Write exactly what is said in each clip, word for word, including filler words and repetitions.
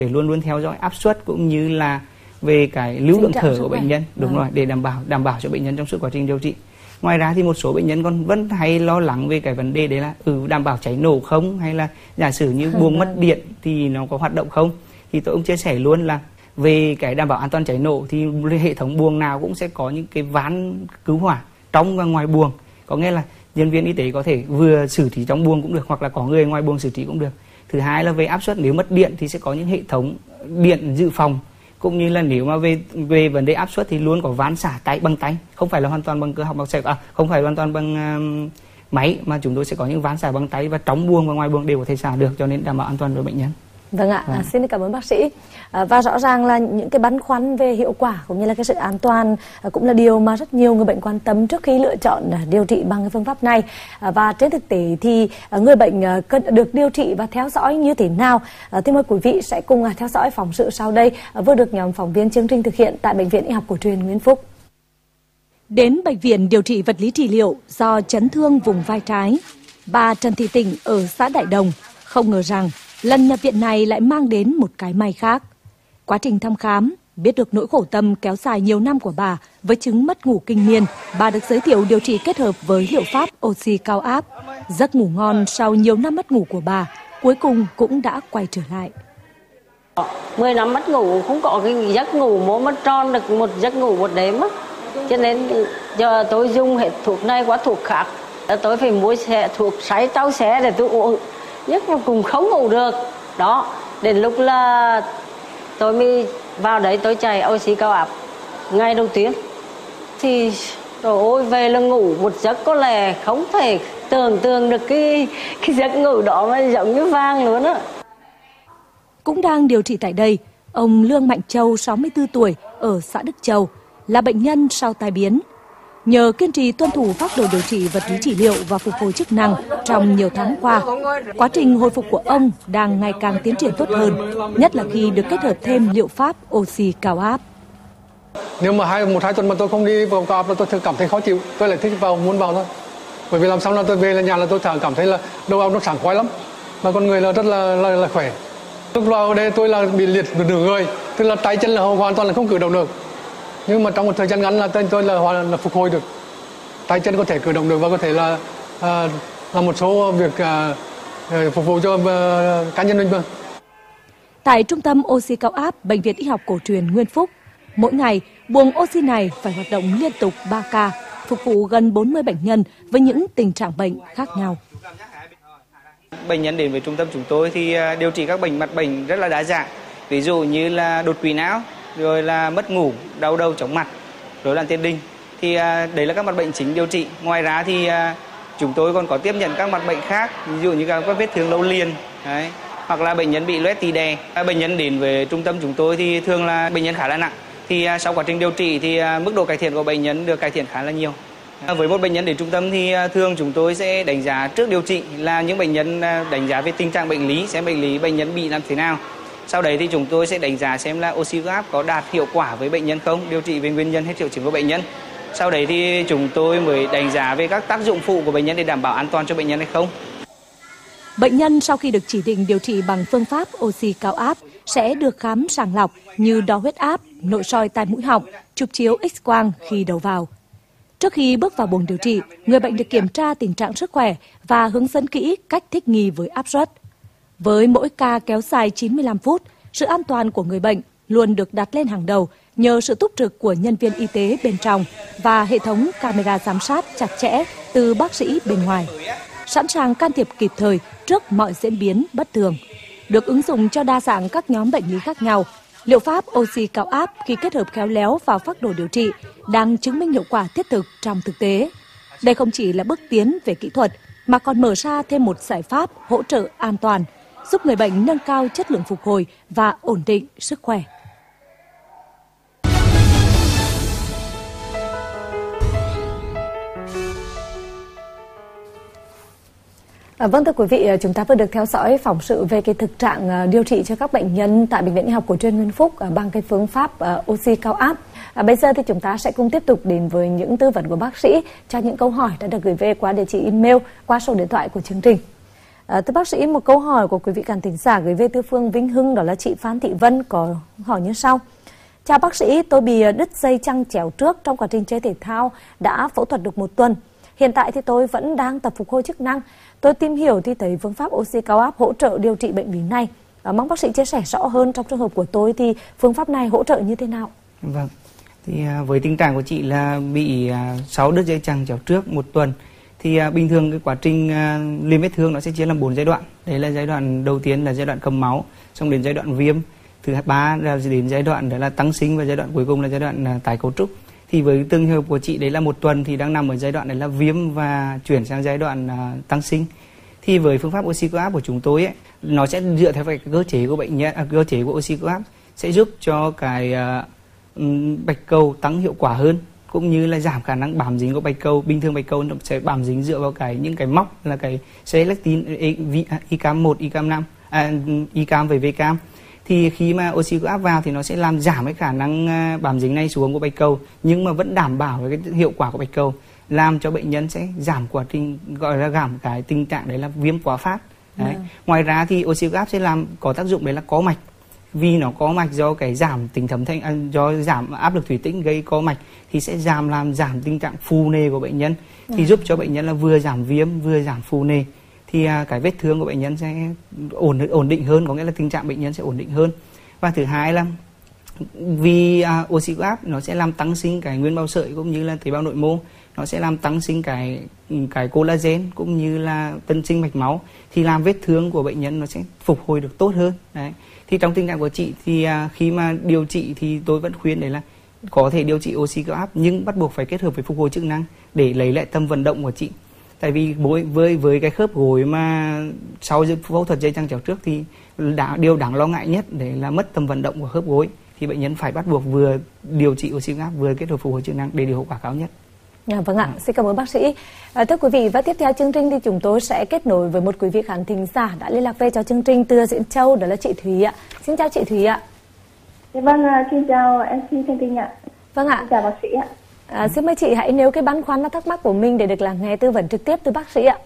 để luôn luôn theo dõi áp suất cũng như là về cái lưu lượng thở của bệnh nhân, đúng rồi, để đảm bảo đảm bảo cho bệnh nhân trong suốt quá trình điều trị. Ngoài ra thì một số bệnh nhân còn vẫn hay lo lắng về cái vấn đề đấy là ừ, đảm bảo cháy nổ không, hay là giả sử như buồng mất điện thì nó có hoạt động không. Thì tôi cũng chia sẻ luôn là về cái đảm bảo an toàn cháy nổ thì hệ thống buồng nào cũng sẽ có những cái ván cứu hỏa trong và ngoài buồng. Có nghĩa là nhân viên y tế có thể vừa xử trí trong buồng cũng được, hoặc là có người ngoài buồng xử trí cũng được. Thứ hai là về áp suất, nếu mất điện thì sẽ có những hệ thống điện dự phòng, cũng như là nếu mà về về vấn đề áp suất thì luôn có ván xả tay bằng tay, không phải là hoàn toàn bằng cơ học bằng sạc, à, không phải hoàn toàn bằng um, máy, mà chúng tôi sẽ có những ván xả bằng tay và trong buồng và ngoài buồng đều có thể xả được, cho nên đảm bảo an toàn cho bệnh nhân. Vâng ạ, à, xin cảm ơn bác sĩ. À, và rõ ràng là những cái băn khoăn về hiệu quả cũng như là cái sự an toàn à, cũng là điều mà rất nhiều người bệnh quan tâm trước khi lựa chọn à, điều trị bằng cái phương pháp này. À, và trên thực tế thì à, người bệnh à, cần được điều trị và theo dõi như thế nào? À, thì mời quý vị sẽ cùng à, theo dõi phóng sự sau đây à, vừa được nhóm phóng viên chương trình thực hiện tại Bệnh viện Y học cổ truyền Nguyễn Phúc. Đến bệnh viện điều trị vật lý trị liệu do chấn thương vùng vai trái, bà Trần Thị Tịnh ở xã Đại Đồng không ngờ rằng lần nhập viện này lại mang đến một cái may khác. Quá trình thăm khám, biết được nỗi khổ tâm kéo dài nhiều năm của bà với chứng mất ngủ kinh niên, bà được giới thiệu điều trị kết hợp với liệu pháp oxy cao áp. Giấc ngủ ngon sau nhiều năm mất ngủ của bà cuối cùng cũng đã quay trở lại. mười năm mất ngủ, không có cái giấc ngủ mỗi mất tròn được một giấc ngủ một đêm á. Cho nên giờ tôi dùng hết thuốc này qua thuốc khác. Tôi phải mua xe, thuốc sấy trao xe để tôi uống, nhất là cũng không ngủ được. Đó, đến lúc là tôi mới vào đấy tôi chạy oxy cao áp ngay đầu tiên. Thì trời ơi, về là ngủ một giấc có lẽ không thể tưởng tượng được cái, cái giấc ngủ đó mà giống như vang luôn á. Cũng đang điều trị tại đây, ông Lương Mạnh Châu, sáu mươi tư tuổi, ở xã Đức Châu, là bệnh nhân sau tai biến. Nhờ kiên trì tuân thủ phác đồ điều trị vật lý trị liệu và phục hồi chức năng trong nhiều tháng qua, quá trình hồi phục của ông đang ngày càng tiến triển tốt hơn, nhất là khi được kết hợp thêm liệu pháp oxy cao áp. Nếu mà hai, một hai tuần mà tôi không đi vào cao áp là tôi cảm thấy khó chịu, tôi lại thích vào muốn vào thôi. Bởi vì làm sao là tôi về là nhà là tôi cảm thấy là đầu óc nó sảng khoái lắm, mà con người là rất là là, là khỏe. Lúc vào đây tôi là bị liệt nửa người, tức là tay chân là hoàn toàn là không cử động được. Nhưng mà trong một thời gian ngắn là tôi, tôi là hoàn là phục hồi được, tay chân có thể cử động được và có thể là à, làm một số việc à, phục vụ cho à, cá nhân mình. Tại trung tâm oxy cao áp Bệnh viện Y học cổ truyền Nguyễn Phúc, mỗi ngày buồng oxy này phải hoạt động liên tục ba ca, phục vụ gần bốn mươi bệnh nhân với những tình trạng bệnh khác nhau. Bệnh nhân đến với trung tâm chúng tôi thì điều trị các bệnh mặt bệnh rất là đa dạng, ví dụ như là đột quỵ não, rồi là mất ngủ, đau đầu, chóng mặt, rối loạn tiền đình. Thì đấy là các mặt bệnh chính điều trị. Ngoài ra thì chúng tôi còn có tiếp nhận các mặt bệnh khác, ví dụ như các vết thương lâu liền, đấy, hoặc là bệnh nhân bị loét tỳ đè. Bệnh nhân đến với trung tâm chúng tôi thì thường là bệnh nhân khá là nặng. Thì sau quá trình điều trị thì mức độ cải thiện của bệnh nhân được cải thiện khá là nhiều. Với một bệnh nhân đến trung tâm thì thường chúng tôi sẽ đánh giá trước điều trị là những bệnh nhân đánh giá về tình trạng bệnh lý, xem bệnh lý bệnh nhân bị làm thế nào. Sau đấy thì chúng tôi sẽ đánh giá xem là oxy cao áp có đạt hiệu quả với bệnh nhân không, điều trị về nguyên nhân hay triệu chứng của bệnh nhân. Sau đấy thì chúng tôi mới đánh giá về các tác dụng phụ của bệnh nhân để đảm bảo an toàn cho bệnh nhân hay không. Bệnh nhân sau khi được chỉ định điều trị bằng phương pháp oxy cao áp sẽ được khám sàng lọc như đo huyết áp, nội soi tai mũi họng, chụp chiếu X-quang khi đầu vào. Trước khi bước vào buồng điều trị, người bệnh được kiểm tra tình trạng sức khỏe và hướng dẫn kỹ cách thích nghi với áp suất. Với mỗi ca kéo dài chín mươi lăm phút, sự an toàn của người bệnh luôn được đặt lên hàng đầu nhờ sự túc trực của nhân viên y tế bên trong và hệ thống camera giám sát chặt chẽ từ bác sĩ bên ngoài, sẵn sàng can thiệp kịp thời trước mọi diễn biến bất thường. Được ứng dụng cho đa dạng các nhóm bệnh lý khác nhau, liệu pháp oxy cao áp khi kết hợp khéo léo vào phác đồ điều trị đang chứng minh hiệu quả thiết thực trong thực tế. Đây không chỉ là bước tiến về kỹ thuật mà còn mở ra thêm một giải pháp hỗ trợ an toàn, giúp người bệnh nâng cao chất lượng phục hồi và ổn định sức khỏe. À, vâng thưa quý vị, chúng ta vừa được theo dõi phóng sự về cái thực trạng điều trị cho các bệnh nhân tại Bệnh viện Y học cổ truyền Nguyễn Phúc bằng cái phương pháp uh, oxy cao áp. À, bây giờ thì chúng ta sẽ cùng tiếp tục đến với những tư vấn của bác sĩ cho những câu hỏi đã được gửi về qua địa chỉ email, qua số điện thoại của chương trình. À, thưa bác sĩ, một câu hỏi của quý vị khán thính giả gửi về từ phường Vĩnh Hưng, đó là chị Phan Thị Vân có hỏi như sau. Chào bác sĩ, tôi bị đứt dây chằng chéo trước trong quá trình chơi thể thao, đã phẫu thuật được một tuần. Hiện tại thì tôi vẫn đang tập phục hồi chức năng. Tôi tìm hiểu thì thấy phương pháp oxy cao áp hỗ trợ điều trị bệnh lý này. À, mong bác sĩ chia sẻ rõ hơn trong trường hợp của tôi thì phương pháp này hỗ trợ như thế nào? Vâng, thì à, với tình trạng của chị là bị à, sáu đứt dây chằng chéo trước một tuần. Thì à, bình thường cái quá trình à, liêm vết thương nó sẽ chia làm bốn giai đoạn. Đấy là giai đoạn đầu tiên là giai đoạn cầm máu, xong đến giai đoạn viêm, thứ ba là đến giai đoạn đó là tăng sinh, và giai đoạn cuối cùng là giai đoạn à, tái cấu trúc. Thì với trường hợp của chị đấy là một tuần thì đang nằm ở giai đoạn đấy là viêm và chuyển sang giai đoạn à, tăng sinh. Thì với phương pháp oxy cao áp của chúng tôi ấy, nó sẽ dựa theo cái cơ chế của bệnh nhân, à, cơ chế của oxy cao áp sẽ giúp cho cái à, bạch cầu tăng hiệu quả hơn, cũng như là giảm khả năng bám dính của bạch cầu. Bình thường bạch cầu nó sẽ bám dính dựa vào cái những cái móc là cái selectin, i cam một, i cam năm, à, i cam với v cam. Thì khi mà oxy cao áp vào thì nó sẽ làm giảm cái khả năng bám dính này xuống của bạch cầu, nhưng mà vẫn đảm bảo cái hiệu quả của bạch cầu, làm cho bệnh nhân sẽ giảm quá trình gọi là giảm cái tình trạng đấy là viêm quá phát. Đấy. Yeah. Ngoài ra thì oxy cao áp sẽ làm có tác dụng đấy là có mạch, vì nó có mạch do cái giảm tính thấm thanh, à, do giảm áp lực thủy tĩnh gây có mạch thì sẽ giảm làm giảm tình trạng phù nề của bệnh nhân, thì yeah. giúp cho bệnh nhân là vừa giảm viêm vừa giảm phù nề, thì à, cái vết thương của bệnh nhân sẽ ổn ổn định hơn, có nghĩa là tình trạng bệnh nhân sẽ ổn định hơn. Và thứ hai là vì à, oxy cao áp nó sẽ làm tăng sinh cái nguyên bào sợi cũng như là tế bào nội mô, nó sẽ làm tăng sinh cái cái collagen cũng như là tân sinh mạch máu, thì làm vết thương của bệnh nhân nó sẽ phục hồi được tốt hơn. Đấy. Thì trong tình trạng của chị thì à, khi mà điều trị thì tôi vẫn khuyên đấy là có thể điều trị oxy cao áp, nhưng bắt buộc phải kết hợp với phục hồi chức năng để lấy lại tầm vận động của chị. Tại vì với với, với cái khớp gối mà sau phẫu thuật dây chằng chéo trước thì đã, điều đáng lo ngại nhất đấy là mất tầm vận động của khớp gối, thì bệnh nhân phải bắt buộc vừa điều trị oxy cao áp vừa kết hợp phục hồi chức năng để điều hiệu quả cao nhất. À, vâng ạ, xin cảm ơn bác sĩ. À, thưa quý vị, và tiếp theo chương trình thì chúng tôi sẽ kết nối với một quý vị khán thính giả đã liên lạc về cho chương trình từ Diễn Châu, đó là chị Thúy ạ. Xin chào chị Thúy ạ. Vâng, xin chào em xê Thanh Tinh ạ. Vâng ạ. Xin chào bác sĩ ạ. À, xin mời chị hãy nêu cái băn khoăn và thắc mắc của mình để được lắng nghe tư vấn trực tiếp từ bác sĩ ạ.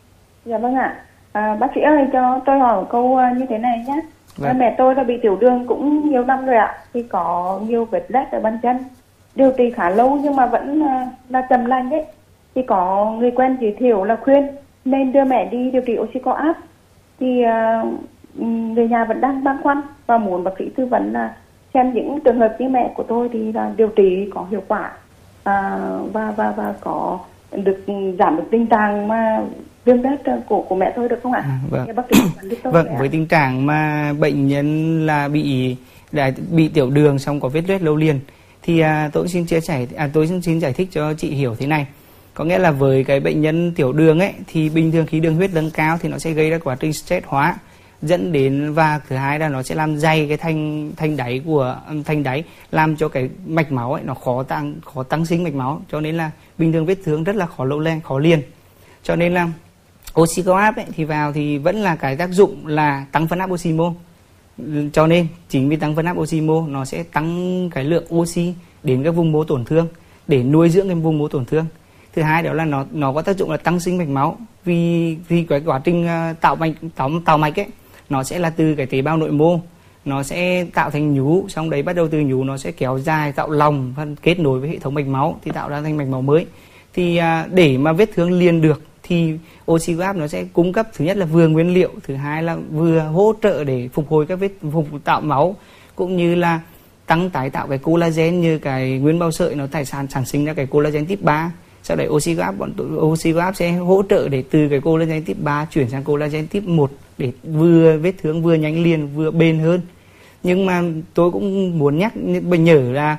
Dạ vâng ạ. À, bác sĩ ơi, cho tôi hỏi một câu như thế này nhé. Vâng. Mẹ tôi là bị tiểu đường cũng nhiều năm rồi ạ, thì có nhiều vết loét ở bàn chân, điều trị khá lâu nhưng mà vẫn là chậm lành đấy. Thì có người quen giới thiệu là khuyên nên đưa mẹ đi điều trị oxy cao áp, thì uh, người nhà vẫn đang băn khoăn và muốn bác sĩ tư vấn là xem những trường hợp như mẹ của tôi thì là điều trị có hiệu quả à, và và và có được giảm được tình trạng mà viêm loét cổ của mẹ tôi được không ạ? À, vâng. Bác sĩ vâng, với tình trạng mà bệnh nhân là bị đã bị tiểu đường xong có vết loét lâu liền thì à, tôi xin chia sẻ à, tôi xin, xin giải thích cho chị hiểu thế này. Có nghĩa là với cái bệnh nhân tiểu đường ấy thì bình thường khi đường huyết dâng cao thì nó sẽ gây ra quá trình stress hóa, dẫn đến, và thứ hai là nó sẽ làm dày cái thanh thanh đáy của thanh đáy, làm cho cái mạch máu ấy nó khó tăng khó tăng sinh mạch máu, cho nên là bình thường vết thương rất là khó lâu lên khó liền. Cho nên là oxy cao áp ấy thì vào thì vẫn là cái tác dụng là tăng phân áp oxy mô. Cho nên chính vì tăng phân áp oxy mô nó sẽ tăng cái lượng oxy đến các vùng mô tổn thương để nuôi dưỡng cái vùng mô tổn thương. Thứ hai đó là nó nó có tác dụng là tăng sinh mạch máu, vì vì cái quá trình tạo mạch tạo, tạo mạch ấy nó sẽ là từ cái tế bào nội mô, nó sẽ tạo thành nhú, xong đấy bắt đầu từ nhú nó sẽ kéo dài tạo lòng và kết nối với hệ thống mạch máu thì tạo ra thành mạch máu mới. Thì à, để mà vết thương liền được thì oxy cao áp nó sẽ cung cấp thứ nhất là vừa nguyên liệu, thứ hai là vừa hỗ trợ để phục hồi các vết phục tạo máu, cũng như là tăng tái tạo cái collagen, như cái nguyên bào sợi nó tài sản sản sinh ra cái collagen type ba. Sau đấy oxy cao áp bọn oxy cao áp sẽ hỗ trợ để từ cái collagen type ba chuyển sang collagen type một để vừa vết thương vừa nhanh liền vừa bền hơn. Nhưng mà tôi cũng muốn nhắc bệnh nhớ là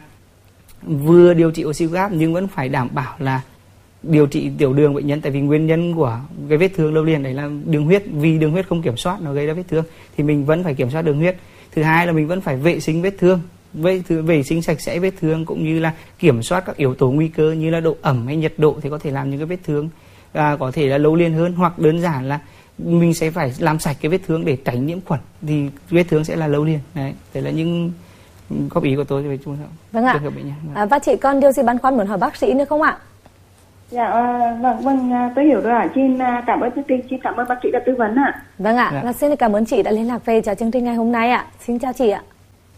vừa điều trị oxy cao áp nhưng vẫn phải đảm bảo là điều trị tiểu đường bệnh nhân, tại vì nguyên nhân của cái vết thương lâu liền đấy là đường huyết, vì đường huyết không kiểm soát nó gây ra vết thương thì mình vẫn phải kiểm soát đường huyết. Thứ hai là mình vẫn phải vệ sinh vết thương, vệ, vệ sinh sạch sẽ vết thương, cũng như là kiểm soát các yếu tố nguy cơ như là độ ẩm hay nhiệt độ thì có thể làm những cái vết thương à, có thể là lâu liền hơn, hoặc đơn giản là mình sẽ phải làm sạch cái vết thương để tránh nhiễm khuẩn thì vết thương sẽ là lâu liền. Đấy, đấy là những góp ý của tôi về trường hợp vâng ạ. bệnh nhân. À, và chị còn điều gì băn khoăn muốn hỏi bác sĩ nữa không ạ? Dạ vâng vâng tôi hiểu rồi ạ. Xin cảm ơn chương trình, xin cảm ơn bác sĩ đã tư vấn ạ. Vâng ạ, Dạ. và xin cảm ơn chị đã liên lạc về cho chương trình ngày hôm nay ạ. Xin chào chị ạ.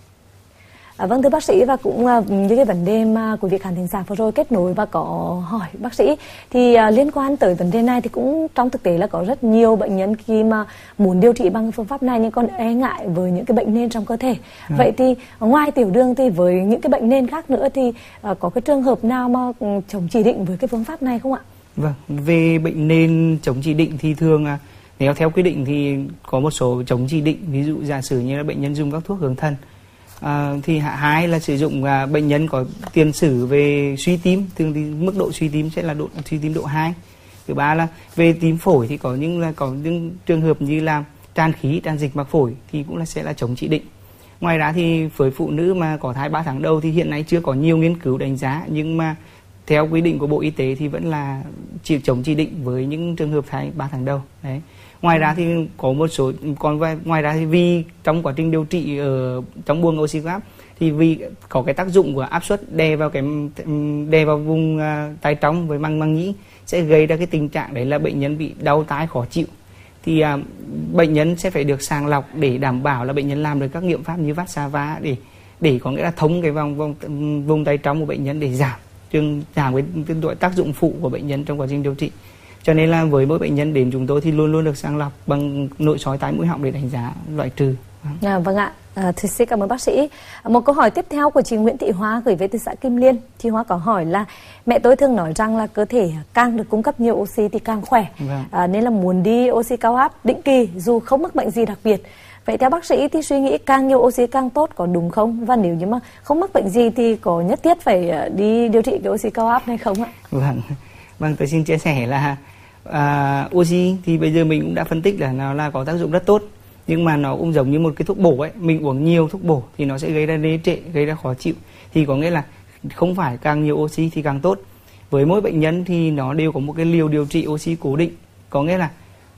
À, vâng thưa bác sĩ, và cũng uh, những cái vấn đề mà quý vị khán thính giả vừa rồi kết nối và có hỏi bác sĩ thì uh, liên quan tới vấn đề này thì cũng trong thực tế là có rất nhiều bệnh nhân khi mà muốn điều trị bằng phương pháp này nhưng còn e ngại với những cái bệnh nền trong cơ thể. Ừ. Vậy thì ngoài tiểu đường thì với những cái bệnh nền khác nữa thì uh, có cái trường hợp nào mà uh, chống chỉ định với cái phương pháp này không ạ? Vâng, về bệnh nền chống chỉ định thì thường uh, nếu theo quy định thì có một số chống chỉ định, ví dụ giả sử như là bệnh nhân dùng các thuốc hướng thần. À, thì hạ hai là sử dụng à, bệnh nhân có tiền sử về suy tim, thường thì mức độ suy tim sẽ là độ suy tim độ hai. Thứ ba là về tim phổi thì có những là có những trường hợp như là tràn khí, tràn dịch mạc phổi thì cũng là sẽ là chống chỉ định. Ngoài ra thì với phụ nữ mà có thai ba tháng đầu thì hiện nay chưa có nhiều nghiên cứu đánh giá, nhưng mà theo quy định của Bộ Y tế thì vẫn là chỉ chống chỉ định với những trường hợp thai ba tháng đầu. Đấy. Ngoài ra thì có một số còn ngoài ra thì vì trong quá trình điều trị ở trong buồng oxy cao áp thì vì có cái tác dụng của áp suất đè vào cái đè vào vùng uh, tai trong với măng măng nhĩ sẽ gây ra cái tình trạng đấy là bệnh nhân bị đau tai khó chịu, thì uh, bệnh nhân sẽ phải được sàng lọc để đảm bảo là bệnh nhân làm được các nghiệm pháp như vát xa vá để để có nghĩa là thống cái vòng vòng vùng tai trong của bệnh nhân để giảm trường giảm cái, cái độ tác dụng phụ của bệnh nhân trong quá trình điều trị. Cho nên là với mỗi bệnh nhân đến chúng tôi thì luôn luôn được sàng lọc bằng nội soi tai mũi họng để đánh giá loại trừ. À, vâng ạ, à, thì xin cảm ơn bác sĩ. Một câu hỏi tiếp theo của chị Nguyễn Thị Hoa gửi về từ xã Kim Liên. Chị Hoa có hỏi là mẹ tôi thường nói rằng là cơ thể càng được cung cấp nhiều oxy thì càng khỏe, Vâng. à, nên là muốn đi oxy cao áp định kỳ dù không mắc bệnh gì đặc biệt. Vậy theo bác sĩ thì suy nghĩ càng nhiều oxy càng tốt có đúng không? Và nếu như mà không mắc bệnh gì thì có nhất thiết phải đi điều trị cái oxy cao áp hay không ạ? Vâng, vâng tôi xin chia sẻ là à, oxy thì bây giờ mình cũng đã phân tích là nó là có tác dụng rất tốt, nhưng mà nó cũng giống như một cái thuốc bổ ấy, mình uống nhiều thuốc bổ thì nó sẽ gây ra đế trệ, gây ra khó chịu, thì có nghĩa là không phải càng nhiều oxy thì càng tốt. Với mỗi bệnh nhân thì nó đều có một cái liều điều trị oxy cố định, có nghĩa là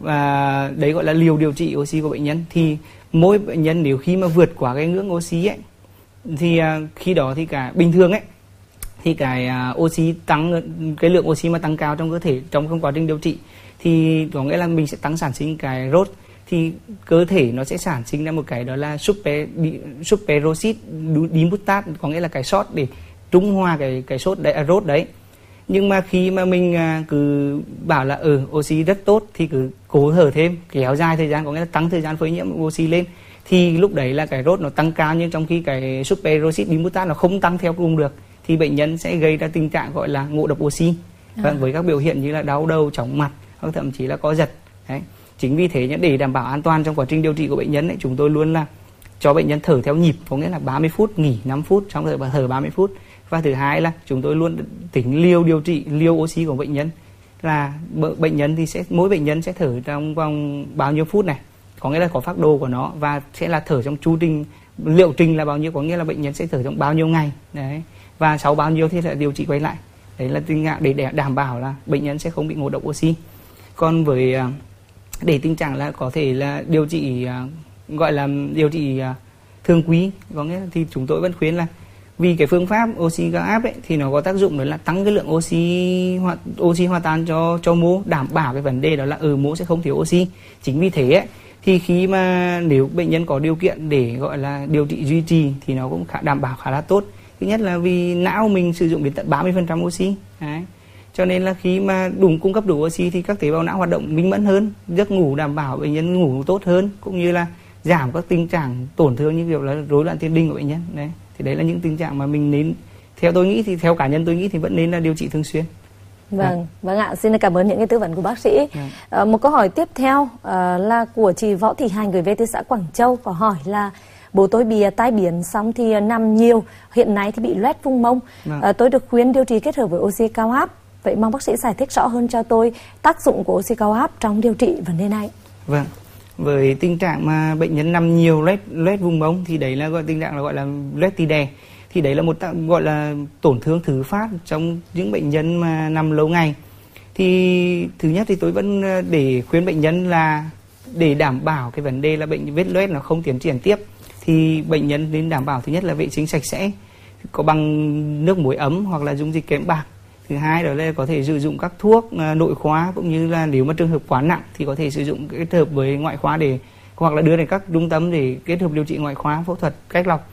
à, đấy gọi là liều điều trị oxy của bệnh nhân. Thì mỗi bệnh nhân nếu khi mà vượt qua cái ngưỡng oxy ấy thì à, khi đó thì cả bình thường ấy thì cái uh, oxy tăng, cái lượng oxy mà tăng cao trong cơ thể trong quá trình điều trị thì có nghĩa là mình sẽ tăng sản sinh cái rốt, thì cơ thể nó sẽ sản sinh ra một cái đó là super superoxide dimutat, có nghĩa là cái sót để trung hòa cái cái sốt đấy, rốt đấy. Nhưng mà khi mà mình uh, cứ bảo là ừ oxy rất tốt thì cứ cố thở thêm, kéo dài thời gian, có nghĩa là tăng thời gian phơi nhiễm oxy lên, thì lúc đấy là cái rốt nó tăng cao, nhưng trong khi cái superoxide dimutat nó không tăng theo cùng được thì bệnh nhân sẽ gây ra tình trạng gọi là ngộ độc oxy, à. với các biểu hiện như là đau đầu, chóng mặt hoặc thậm chí là co giật. Đấy. Chính vì thế để đảm bảo an toàn trong quá trình điều trị của bệnh nhân ấy, chúng tôi luôn là cho bệnh nhân thở theo nhịp, có nghĩa là ba mươi phút nghỉ năm phút, xong rồi thở ba mươi phút. Và thứ hai là chúng tôi luôn tính liều điều trị, liều oxy của bệnh nhân, là bệnh nhân thì sẽ mỗi bệnh nhân sẽ thở trong vòng bao nhiêu phút này, có nghĩa là có phác đồ của nó, và sẽ là thở trong chu trình liệu trình là bao nhiêu, có nghĩa là bệnh nhân sẽ thở trong bao nhiêu ngày. Đấy. Và sau bao nhiêu thì sẽ điều trị quay lại. Đấy là tình trạng để đảm bảo là bệnh nhân sẽ không bị ngộ độc oxy. Còn với để tình trạng là có thể là điều trị gọi là điều trị thường quý, có nghĩa là thì chúng tôi vẫn khuyến là vì cái phương pháp oxy cao áp ấy thì nó có tác dụng đó là tăng cái lượng oxy hòa, oxy hòa tan cho cho mô, đảm bảo cái vấn đề đó là ừ mô sẽ không thiếu oxy. Chính vì thế ấy, thì khi mà nếu bệnh nhân có điều kiện để gọi là điều trị duy trì thì nó cũng khá, đảm bảo khá là tốt. Thứ nhất là vì não mình sử dụng đến tận ba mươi phần trăm oxy. Đấy. Cho nên là khi mà đủ cung cấp đủ oxy thì các tế bào não hoạt động minh mẫn hơn, giấc ngủ đảm bảo bệnh nhân ngủ tốt hơn, cũng như là giảm các tình trạng tổn thương như kiểu là rối loạn tiền đình của bệnh nhân. Đấy. Thì đấy là những tình trạng mà mình nên, theo tôi nghĩ thì theo cá nhân tôi nghĩ thì vẫn nên là điều trị thường xuyên. Vâng, à. vâng ạ, xin cảm ơn những cái tư vấn của bác sĩ. À. À, một câu hỏi tiếp theo à, là của chị Võ Thị Hành gửi về từ xã Quảng Châu, có hỏi là bố tôi bị tai biến xong thì nằm nhiều, hiện nay thì bị loét vùng mông. Vâng. À, tôi được khuyên điều trị kết hợp với oxy cao áp. Vậy mong bác sĩ giải thích rõ hơn cho tôi tác dụng của oxy cao áp trong điều trị vấn đề này. Vâng, với tình trạng mà bệnh nhân nằm nhiều loét loét vùng mông thì đấy là gọi tình trạng là gọi là loét tì đè. Thì đấy là một gọi là tổn thương thứ phát trong những bệnh nhân mà nằm lâu ngày. Thì thứ nhất thì tôi vẫn để khuyên bệnh nhân là để đảm bảo cái vấn đề là bệnh vết loét nó không tiến triển tiếp thì bệnh nhân nên đảm bảo thứ nhất là vệ sinh sạch sẽ, có bằng nước muối ấm hoặc là dung dịch kẽm bạc. Thứ hai đó là có thể sử dụng các thuốc nội khoa, cũng như là nếu mà trường hợp quá nặng thì có thể sử dụng kết hợp với ngoại khoa để hoặc là đưa đến các trung tâm để kết hợp điều trị ngoại khoa, phẫu thuật cách lọc.